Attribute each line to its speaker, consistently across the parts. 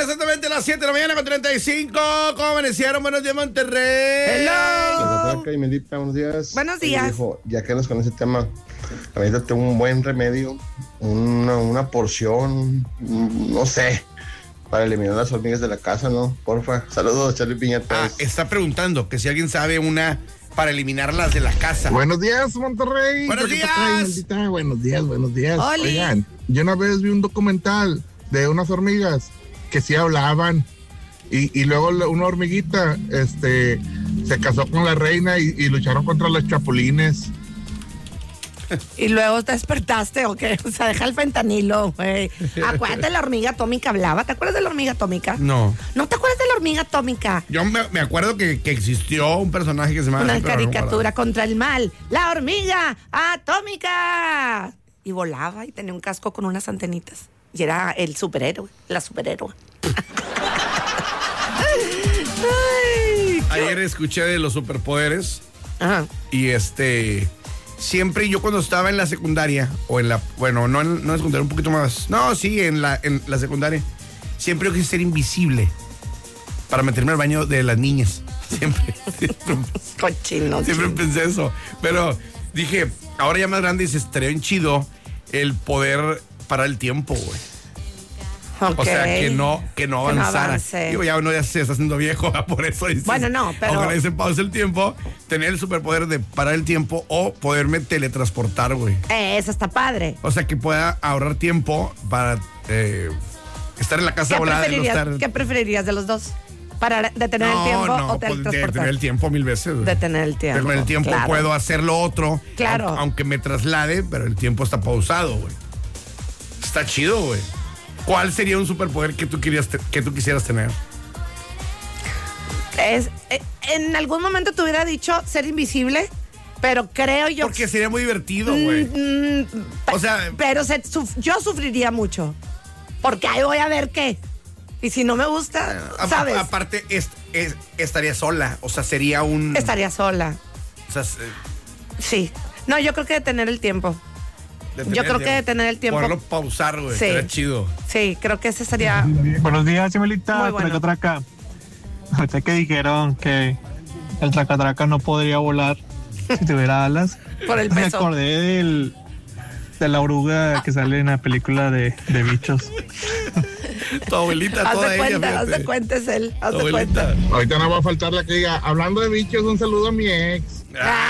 Speaker 1: exactamente a las 7 de la mañana con 35. ¿Cómo amanecieron? Buenos días, Monterrey.
Speaker 2: Hello. Imelita, buenos días.
Speaker 3: Buenos días.
Speaker 2: Dijo, ya que nos con ese tema, ahorita tengo un buen remedio, una porción, no sé, para eliminar las hormigas de la casa, ¿no? Porfa. Saludos, Charlie Piñatas.
Speaker 1: Está preguntando que si alguien sabe una para eliminarlas de la casa.
Speaker 4: Buenos días, Monterrey.
Speaker 1: Buenos días.
Speaker 4: Buenos días.
Speaker 3: Oli.
Speaker 4: Oigan, yo una vez vi un documental de unas hormigas que sí hablaban y luego una hormiguita se casó con la reina y lucharon contra los chapulines.
Speaker 3: Y luego te despertaste, ¿o qué? O sea, deja el fentanilo, güey. Acuérdate de la hormiga atómica, hablaba. ¿Te acuerdas de la hormiga atómica?
Speaker 1: No.
Speaker 3: ¿No te acuerdas de la hormiga atómica?
Speaker 1: Yo me acuerdo que existió un personaje que se llamaba...
Speaker 3: Una
Speaker 1: pero no
Speaker 3: caricatura
Speaker 1: me
Speaker 3: contra el mal. ¡La hormiga atómica! Y volaba y tenía un casco con unas antenitas. Y era el superhéroe, la superhéroe. Ay,
Speaker 1: Ayer escuché de los superpoderes.
Speaker 3: Ajá.
Speaker 1: Y siempre yo cuando estaba en la secundaria, o en la, bueno, no en la secundaria, un poquito más, no, sí, en la secundaria, siempre yo quise ser invisible para meterme al baño de las niñas. Siempre
Speaker 3: Cochino.
Speaker 1: siempre pensé eso. Pero dije, ahora ya más grande, estaría bien chido el poder parar el tiempo, güey.
Speaker 3: Okay.
Speaker 1: O sea, que no avanzara.
Speaker 3: avance.
Speaker 1: Digo, ya uno ya se está haciendo viejo, por eso dices,
Speaker 3: Bueno, no, pero...
Speaker 1: ojalá se pause el tiempo, tener el superpoder de parar el tiempo o poderme teletransportar, güey.
Speaker 3: Eso está padre.
Speaker 1: O sea, que pueda ahorrar tiempo para estar en la casa volada y no estar...
Speaker 3: ¿Qué preferirías de los dos? ¿Para detener el tiempo o
Speaker 1: pues,
Speaker 3: teletransportar?
Speaker 1: detener el tiempo 1000 veces, güey.
Speaker 3: Detener el tiempo.
Speaker 1: Detener el tiempo,
Speaker 3: claro.
Speaker 1: puedo hacer lo otro.
Speaker 3: Claro.
Speaker 1: Aunque me traslade, pero el tiempo está pausado, güey. Está chido, güey. ¿Cuál sería un superpoder que tú quisieras tener?
Speaker 3: En algún momento te hubiera dicho ser invisible, pero creo yo...
Speaker 1: Porque sería muy divertido, güey. O sea...
Speaker 3: Pero yo sufriría mucho. Porque ahí voy a ver qué. Y si no me gusta, ¿sabes?
Speaker 1: Aparte, estaría sola. O sea, sería un...
Speaker 3: Estaría sola.
Speaker 1: O sea,
Speaker 3: Sí. No, yo creo que detener el tiempo. Yo creo que detener el tiempo.
Speaker 1: Poderlo pausar, güey.
Speaker 3: Sí.
Speaker 1: Sería chido.
Speaker 3: Sí, creo que ese sería...
Speaker 5: Buenos días, Imelita.
Speaker 3: Muy bueno.
Speaker 5: Traca. Ahorita que dijeron que el traca no podría volar si tuviera alas.
Speaker 3: Por el
Speaker 5: Me
Speaker 3: peso.
Speaker 5: acordé de la oruga que sale en la película de Bichos.
Speaker 1: Tu abuelita,
Speaker 3: Haz
Speaker 1: toda
Speaker 3: de
Speaker 1: ella,
Speaker 3: cuenta,
Speaker 1: fíjate.
Speaker 3: haz de cuenta, es él. Haz
Speaker 1: Tu
Speaker 3: de cuenta.
Speaker 1: abuelita.
Speaker 4: Ahorita no va a faltar la que diga, hablando de bichos, un saludo a mi ex.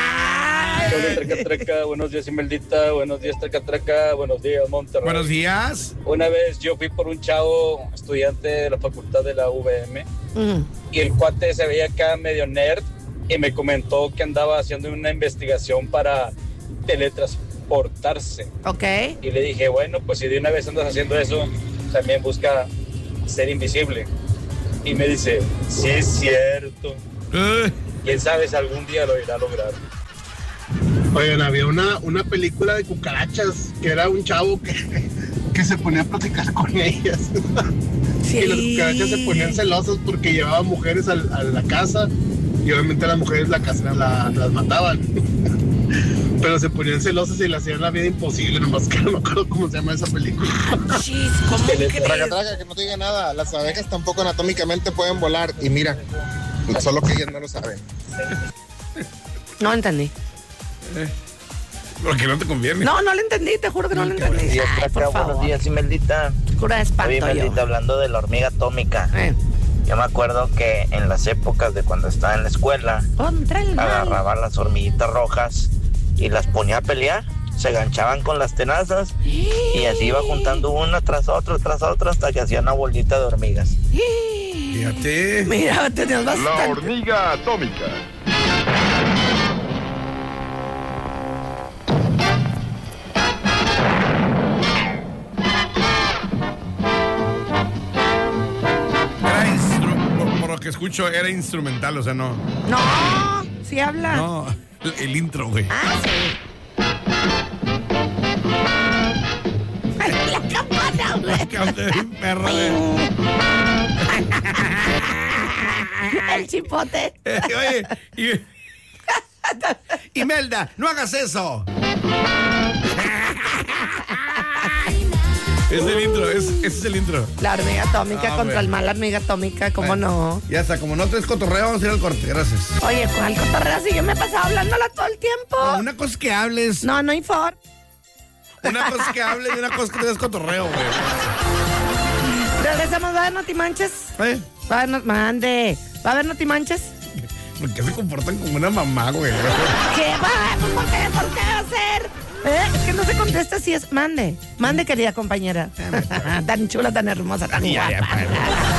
Speaker 6: Traca, buenos días, Imeldita, buenos días, Traca, buenos días, Monterrey.
Speaker 1: Buenos días.
Speaker 6: Una vez yo fui por un chavo estudiante de la facultad de la UVM y el cuate se veía acá medio nerd y me comentó que andaba haciendo una investigación para teletransportarse.
Speaker 3: Ok.
Speaker 6: Y le dije, bueno, pues si de una vez andas haciendo eso, también busca ser invisible. Y me dice, sí es cierto. Quién sabe si algún día lo irá a lograr.
Speaker 4: Oigan, había una película de cucarachas que era un chavo que se ponía a platicar con ellas.
Speaker 3: Sí.
Speaker 4: Y las cucarachas se ponían celosas porque llevaban mujeres a la casa y obviamente las mujeres las mataban. Pero se ponían celosas y le hacían la vida imposible, nomás que no me acuerdo cómo se llama esa película.
Speaker 3: Chis, ¿cómo crees?
Speaker 2: Traca, que no te diga nada. Las abejas tampoco anatómicamente pueden volar. Y mira, solo que ellas no lo saben.
Speaker 3: No entendí.
Speaker 1: Porque no te conviene.
Speaker 3: No lo entendí, te juro que no lo entendí.
Speaker 7: Buenos días,
Speaker 3: Ay,
Speaker 7: Traca,
Speaker 3: por
Speaker 7: buenos
Speaker 3: favor.
Speaker 7: días, Imeldita.
Speaker 3: Cura de espanto
Speaker 7: Oye, Imeldita,
Speaker 3: yo.
Speaker 7: hablando de la hormiga atómica. Yo me acuerdo que en las épocas de cuando estaba en la escuela,
Speaker 3: Contra el mal.
Speaker 7: agarraba las hormiguitas rojas y las ponía a pelear. Se ganchaban con las tenazas y así iba juntando una tras otra, hasta que hacía una bolita de hormigas.
Speaker 1: Fíjate.
Speaker 3: Mira, tenías bastante.
Speaker 8: La hormiga atómica.
Speaker 1: Por lo que escucho, era instrumental, o sea, no.
Speaker 3: No, sí habla.
Speaker 1: No, el intro, güey.
Speaker 3: Ah, sí. Ay, la campana, güey.
Speaker 1: Perro, güey.
Speaker 3: El chipote.
Speaker 1: Oye, Imelda, no hagas eso. Es el intro, ese es el intro.
Speaker 3: La hormiga atómica contra
Speaker 1: bueno.
Speaker 3: el mal hormiga atómica, ¿cómo no?
Speaker 1: Ya está, como no traes cotorreo, vamos a ir al corte, gracias.
Speaker 3: Oye, ¿cuál cotorreo? Si yo me pasaba hablándola todo el tiempo.
Speaker 1: No, una cosa es que hables.
Speaker 3: No informa.
Speaker 1: Una cosa es que hables y una cosa es que te des cotorreo, güey.
Speaker 3: Regresamos, ¿va a haber Notimanches?
Speaker 1: ¿Eh?
Speaker 3: Va a haber, mande. ¿Va a haber Notimanches?
Speaker 1: ¿Por qué se comportan como una mamá, güey?
Speaker 3: ¿Qué va? ¿Por qué? ¿Por qué va a ser? Es que no se contesta si es mande. Mande, querida compañera. Tan chula, tan hermosa, tan
Speaker 1: Ya,
Speaker 3: guapa.
Speaker 1: ya,